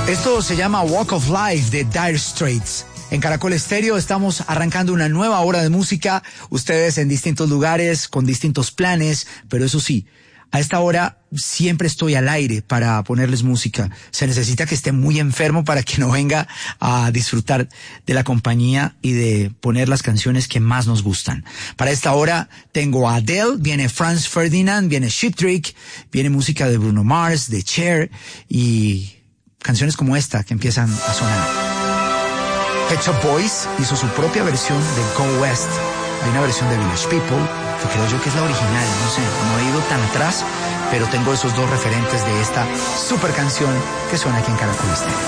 Esto se llama Walk of Life de Dire Straits. En Caracol Estéreo estamos arrancando una nueva hora de música, ustedes en distintos lugares, con distintos planes, pero eso sí, a esta hora siempre estoy al aire para ponerles música. Se necesita que esté muy enfermo para que no venga a disfrutar de la compañía y de poner las canciones que más nos gustan. Para esta hora tengo a Adele, viene Franz Ferdinand, viene Cheap Trick, viene música de Bruno Mars, de Cher y canciones como esta que empiezan a sonar. Pet Shop Boys hizo su propia versión de Go West. Hay una versión de Village People, que creo yo que es la original, no sé, no he ido tan atrás, pero tengo esos dos referentes de esta super canción que suena aquí en Caracol Estéreo.